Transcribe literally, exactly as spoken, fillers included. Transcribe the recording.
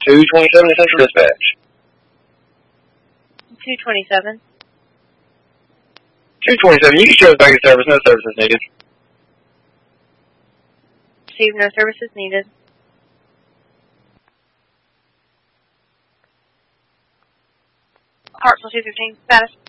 two twenty-seven to Central Dispatch. two twenty-seven. two twenty-seven, you can show us back in service, no services needed. Receive, no services needed. Hartsville two fifteen, status.